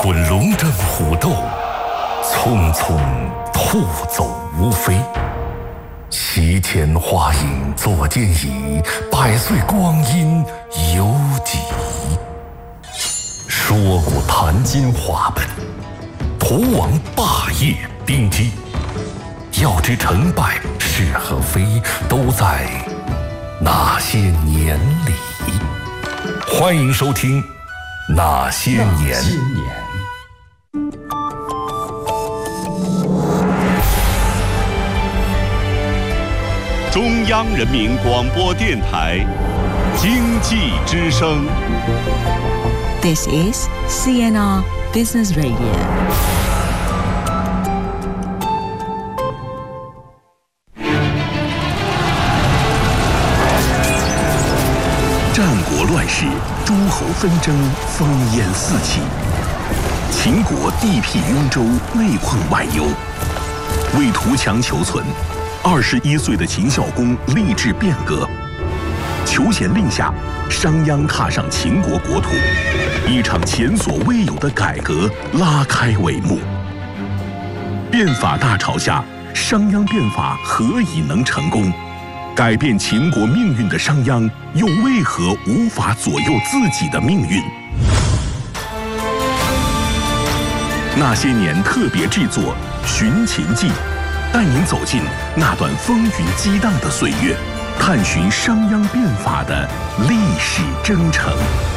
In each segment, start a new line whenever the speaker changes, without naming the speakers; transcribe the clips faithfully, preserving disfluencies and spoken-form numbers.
滚龙争虎斗，匆匆兔走无飞。席间花影坐间椅，百岁光阴犹几。说古谈今话本，图王霸业兵机。要知成败是和非，都在那些年里。欢迎收听《那些年》。
中央人民广播电台经济之声。
This is C N R Business Radio。
战国乱世，诸侯纷争，烽烟四起。秦国地辟雍州，内困外忧，为图强求存，二十一岁的秦孝公立志变革。求贤令下，商鞅踏上秦国国土，一场前所未有的改革拉开帷幕。变法大潮下，商鞅变法何以能成功？改变秦国命运的商鞅，又为何无法左右自己的命运？那些年特别制作《寻秦记》，带您走进那段风云激荡的岁月，探寻商鞅变法的历史征程。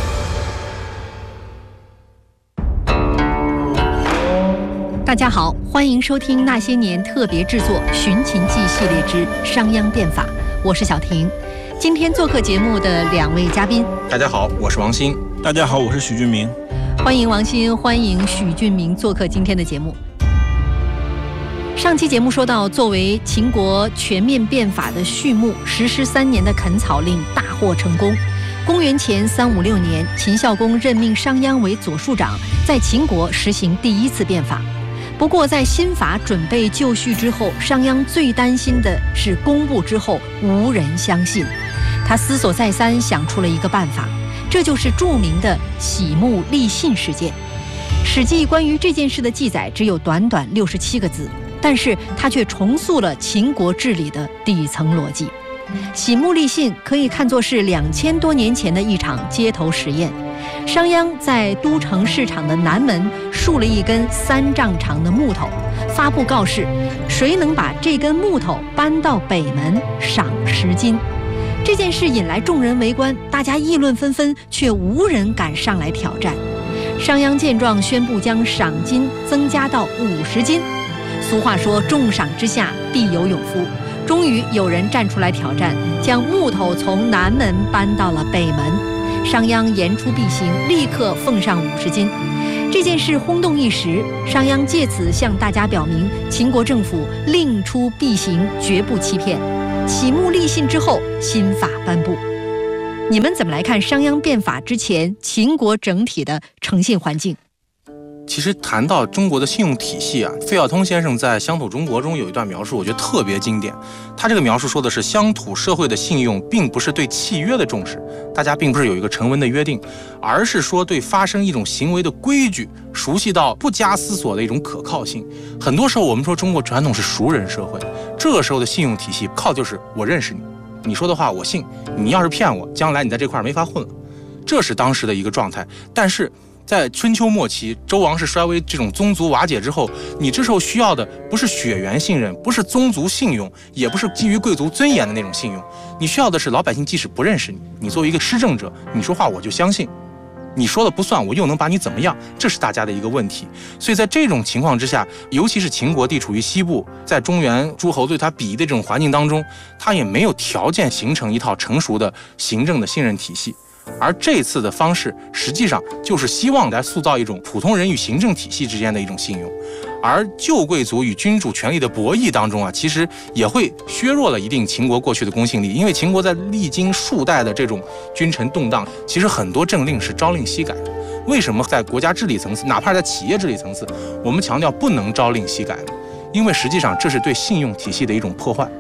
大家好，欢迎收听那些年特别制作《寻秦记》系列之商鞅变法，我是小婷。今天做客节目的两位嘉宾，
大家好，我是王鑫。
大家好，我是许俊明。
欢迎王鑫，欢迎许俊明做客今天的节目。上期节目说到，作为秦国全面变法的序幕，实施三年的垦草令大获成功。公元前三五六年，秦孝公任命商鞅为左庶长，在秦国实行第一次变法。不过在新法准备就绪之后，商鞅最担心的是公布之后无人相信。他思索再三，想出了一个办法，这就是著名的洗沐立信事件。史记关于这件事的记载只有短短六十七个字，但是他却重塑了秦国治理的底层逻辑。洗沐立信可以看作是两千多年前的一场街头实验。商鞅在都城市场的南门竖了一根三丈长的木头，发布告示，谁能把这根木头搬到北门，赏十金。这件事引来众人围观，大家议论纷纷，却无人敢上来挑战。商鞅见状，宣布将赏金增加到五十金。俗话说，重赏之下必有勇夫。终于有人站出来挑战，将木头从南门搬到了北门。商鞅言出必行，立刻奉上五十金。这件事轰动一时，商鞅借此向大家表明，秦国政府令出必行，绝不欺骗。洗沐立信之后，新法颁布。你们怎么来看商鞅变法之前秦国整体的诚信环境？
其实谈到中国的信用体系啊，费孝通先生在《乡土中国》中有一段描述，我觉得特别经典。他这个描述说的是，乡土社会的信用并不是对契约的重视，大家并不是有一个成文的约定，而是说对发生一种行为的规矩熟悉到不加思索的一种可靠性。很多时候我们说中国传统是熟人社会，这个时候的信用体系靠就是我认识你，你说的话我信，你要是骗我，将来你在这块没法混了，这是当时的一个状态。但是在春秋末期，周王室衰微，这种宗族瓦解之后，你这时候需要的不是血缘信任，不是宗族信用，也不是基于贵族尊严的那种信用，你需要的是老百姓即使不认识你，你作为一个施政者，你说话我就相信，你说的不算，我又能把你怎么样？这是大家的一个问题。所以在这种情况之下，尤其是秦国地处于西部，在中原诸侯对他鄙夷的这种环境当中，他也没有条件形成一套成熟的行政的信任体系。而这次的方式实际上就是希望来塑造一种普通人与行政体系之间的一种信用，而旧贵族与君主权力的博弈当中啊，其实也会削弱了一定秦国过去的公信力。因为秦国在历经数代的这种君臣动荡，其实很多政令是朝令夕改的。为什么在国家治理层次，哪怕在企业治理层次，我们强调不能朝令夕改呢？因为实际上这是对信用体系的一种破坏。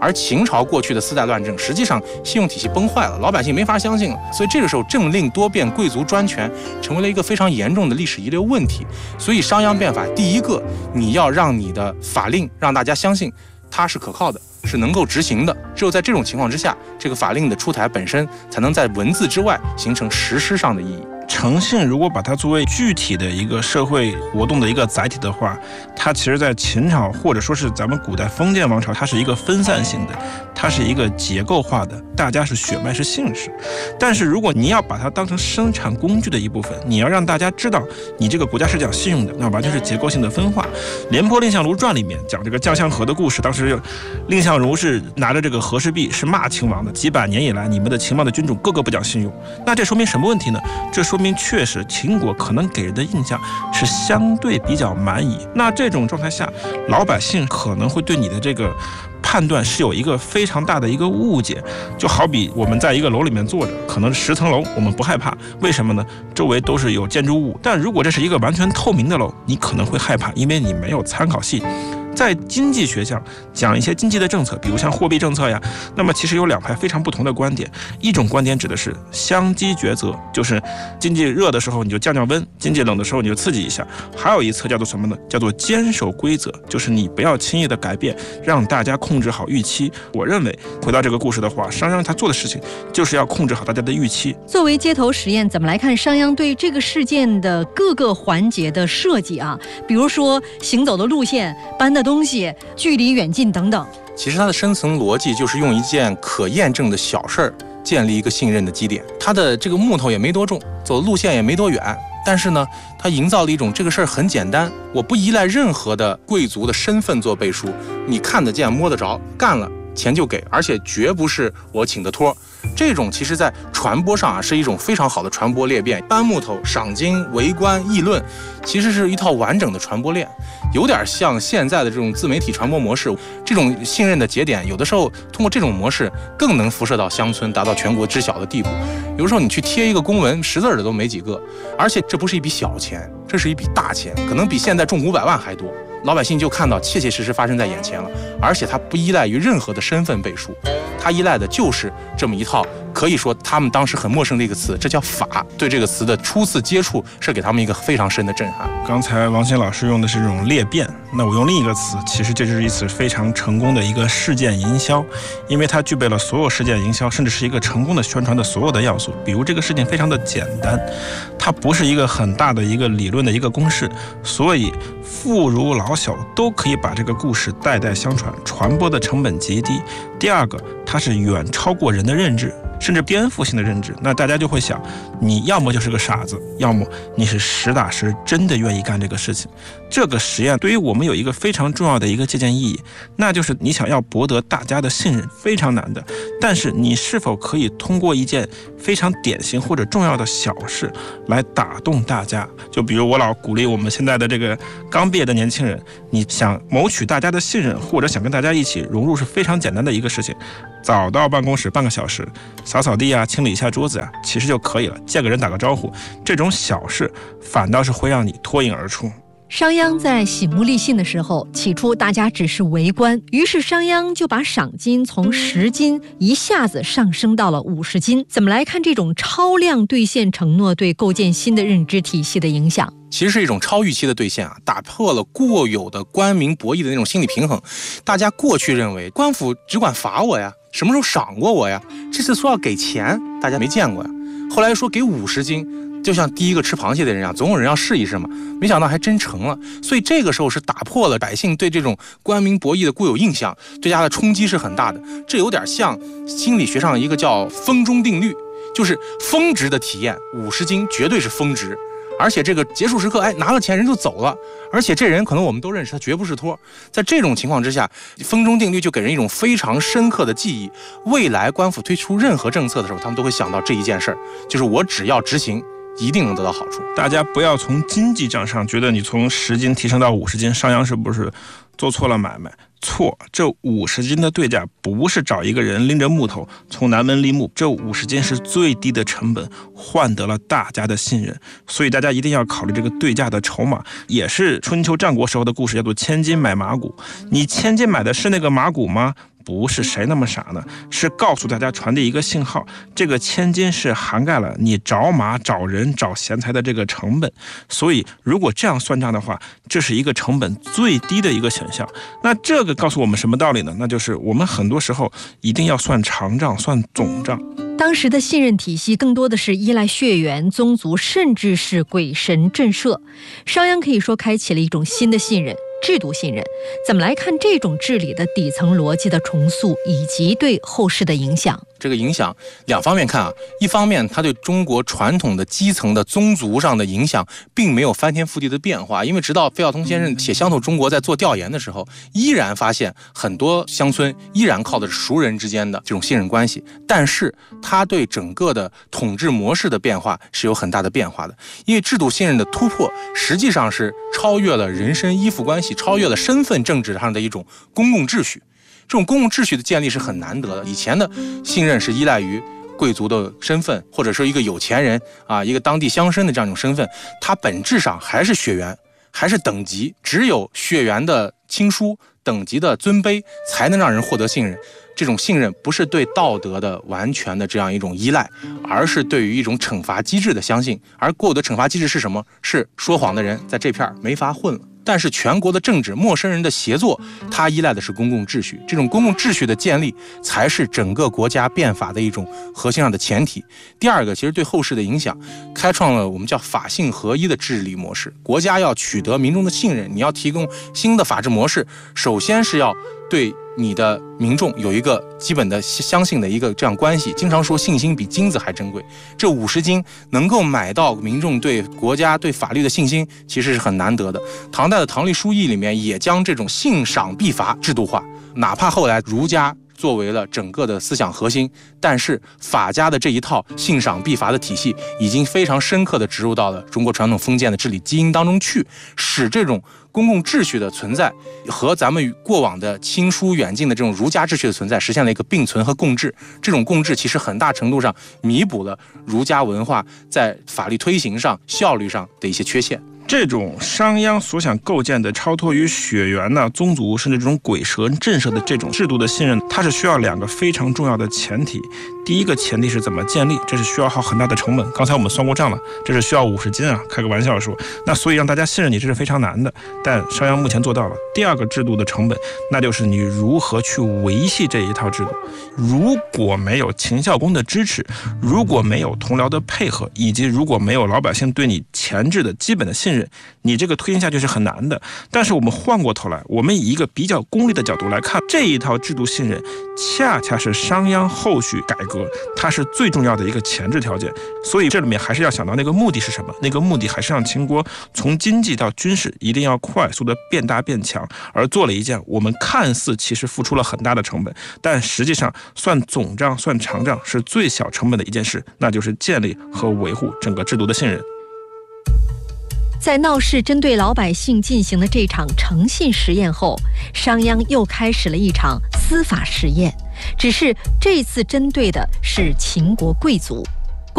而秦朝过去的四代乱政，实际上信用体系崩坏了，老百姓没法相信了，所以这个时候政令多变、贵族专权成为了一个非常严重的历史遗留问题。所以商鞅变法，第一个你要让你的法令让大家相信它是可靠的，是能够执行的。只有在这种情况之下，这个法令的出台本身才能在文字之外形成实施上的意义。
诚信如果把它作为具体的一个社会活动的一个载体的话，它其实在秦朝或者说是咱们古代封建王朝，它是一个分散性的，它是一个结构化的，大家是血脉是姓氏。但是如果你要把它当成生产工具的一部分，你要让大家知道你这个国家是讲信用的，那完全是结构性的分化。廉颇蔺相如传里面讲这个将相和的故事，当时蔺相如是拿着这个和氏璧是骂秦王的，几百年以来你们的秦王的君主个个不讲信用。那这说明什么问题呢？这说明确实秦国可能给人的印象是相对比较蛮夷。那这种状态下，老百姓可能会对你的这个判断是有一个非常大的一个误解。就好比我们在一个楼里面坐着，可能十层楼我们不害怕，为什么呢？周围都是有建筑物。但如果这是一个完全透明的楼，你可能会害怕，因为你没有参考系。在经济学上讲一些经济的政策，比如像货币政策呀，那么其实有两派非常不同的观点。一种观点指的是相机抉择，就是经济热的时候你就降降温，经济冷的时候你就刺激一下。还有一侧叫做什么呢？叫做坚守规则，就是你不要轻易的改变，让大家控制好预期。我认为回到这个故事的话，商鞅他做的事情就是要控制好大家的预期。
作为街头实验，怎么来看商鞅对这个事件的各个环节的设计啊？比如说行走的路线、搬的东西、距离远近等等。
其实它的深层逻辑就是用一件可验证的小事儿建立一个信任的基点。它的这个木头也没多重，走的路线也没多远，但是呢，它营造了一种这个事儿很简单，我不依赖任何的贵族的身份做背书，你看得见摸得着，干了钱就给，而且绝不是我请的托。这种其实在传播上啊是一种非常好的传播裂变。搬木头、赏金、围观、议论，其实是一套完整的传播链，有点像现在的这种自媒体传播模式。这种信任的节点，有的时候通过这种模式更能辐射到乡村，达到全国知晓的地步。有的时候你去贴一个公文，识字的都没几个，而且这不是一笔小钱，这是一笔大钱，可能比现在中五百万还多。老百姓就看到切切实实发生在眼前了，而且他不依赖于任何的身份背书，他依赖的就是这么一套可以说他们当时很陌生的一个词，这叫法。对这个词的初次接触是给他们一个非常深的震撼。
刚才王鑫老师用的是这种裂变，那我用另一个词，其实这就是一次非常成功的一个事件营销，因为它具备了所有事件营销甚至是一个成功的宣传的所有的要素。比如这个事情非常的简单，它不是一个很大的一个理论的一个公式，所以妇孺老小都可以把这个故事代代相传，传播的成本极低。第二个，它是远超过人的认知，甚至颠覆性的认知。那大家就会想，你要么就是个傻子，要么你是实打实真的愿意干这个事情。这个实验对于我们有一个非常重要的一个借鉴意义，那就是你想要博得大家的信任非常难的，但是你是否可以通过一件非常典型或者重要的小事来打动大家。就比如我老鼓励我们现在的这个刚毕业的年轻人，你想谋取大家的信任，或者想跟大家一起融入，是非常简单的一个事情。早到办公室半个小时，扫扫地啊，清理一下桌子啊，其实就可以了，见个人打个招呼，这种小事反倒是会让你脱颖而出。
商鞅在喜木立信的时候，起初大家只是围观，于是商鞅就把赏金从十金一下子上升到了五十金。怎么来看这种超量兑现承诺对构建新的认知体系的影响？
其实是一种超预期的兑现啊，打破了过有的官民博弈的那种心理平衡。大家过去认为官府只管罚我呀，什么时候赏过我呀？这次说要给钱，大家没见过呀。后来说给五十金，就像第一个吃螃蟹的人一样，总有人要试一试嘛。没想到还真成了，所以这个时候是打破了百姓对这种官民博弈的固有印象，对它的冲击是很大的。这有点像心理学上一个叫峰中定律，就是峰值的体验，五十金绝对是峰值。而且这个结束时刻，哎，拿了钱人就走了，而且这人可能我们都认识，他绝不是托。在这种情况之下，峰中定律就给人一种非常深刻的记忆。未来官府推出任何政策的时候，他们都会想到这一件事儿，就是我只要执行，一定能得到好处。
大家不要从经济账上觉得你从十斤提升到五十斤，商鞅是不是做错了买卖？错，这五十斤的对价不是找一个人拎着木头从南门立木，这五十斤是最低的成本，换得了大家的信任。所以大家一定要考虑这个对价的筹码，也是春秋战国时候的故事，叫做千金买马骨。你千金买的是那个马骨吗？ 不是谁那么傻呢，是告诉大家传递一个信号，这个千金是涵盖了你找马、找人、找贤才的这个成本。所以如果这样算账的话，这是一个成本最低的一个选项。那这个告诉我们什么道理呢？那就是我们很多时候一定要算长账、算总账。
当时的信任体系更多的是依赖血缘、宗族，甚至是鬼神震慑。商鞅可以说开启了一种新的信任，制度信任。怎么来看这种治理的底层逻辑的重塑，以及对后世的影响？
这个影响两方面看啊，一方面它对中国传统的基层的宗族上的影响并没有翻天覆地的变化，因为直到费孝通先生写《乡土中国》在做调研的时候，依然发现很多乡村依然靠的是熟人之间的这种信任关系，但是它对整个的统治模式的变化是有很大的变化的。因为制度信任的突破实际上是超越了人身依附关系，超越了身份政治上的一种公共秩序。这种公共秩序的建立是很难得的。以前的信任是依赖于贵族的身份，或者说一个有钱人啊，一个当地乡绅的这样一种身份，它本质上还是血缘，还是等级，只有血缘的亲疏、等级的尊卑，才能让人获得信任。这种信任不是对道德的完全的这样一种依赖，而是对于一种惩罚机制的相信。而过有的惩罚机制是什么？是说谎的人在这片没法混了。但是全国的政治，陌生人的协作，它依赖的是公共秩序。这种公共秩序的建立，才是整个国家变法的一种核心上的前提。第二个，其实对后世的影响，开创了我们叫法信合一的治理模式。国家要取得民众的信任，你要提供新的法治模式，首先是要对你的民众有一个基本的相信的一个这样关系。经常说信心比金子还珍贵，这五十金能够买到民众对国家对法律的信心，其实是很难得的。唐代的唐吏书议里面也将这种信赏必罚制度化，哪怕后来儒家作为了整个的思想核心，但是法家的这一套信赏必罚的体系已经非常深刻地植入到了中国传统封建的治理基因当中去，使这种公共秩序的存在和咱们过往的亲疏远近的这种儒家秩序的存在实现了一个并存和共治。这种共治其实很大程度上弥补了儒家文化在法律推行上效率上的一些缺陷。
这种商鞅所想构建的超脱于血缘呢、宗族甚至这种鬼神震慑的这种制度的信任，它是需要两个非常重要的前提。第一个前提是怎么建立，这是需要耗很大的成本。刚才我们算过账了，这是需要五十斤啊，开个玩笑说。那所以让大家信任你，这是非常难的。但商鞅目前做到了。第二个制度的成本，那就是你如何去维系这一套制度。如果没有秦孝公的支持，如果没有同僚的配合，以及如果没有老百姓对你前置的基本的信任，你这个推行下去是很难的。但是我们换过头来，我们以一个比较功利的角度来看，这一套制度信任恰恰是商鞅后续改革它是最重要的一个前置条件。所以这里面还是要想到那个目的是什么，那个目的还是让秦国从经济到军事一定要快速的变大变强，而做了一件我们看似其实付出了很大的成本，但实际上算总账算长账是最小成本的一件事，那就是建立和维护整个制度的信任。
在闹市针对老百姓进行的这场诚信实验后，商鞅又开始了一场司法实验，只是这次针对的是秦国贵族。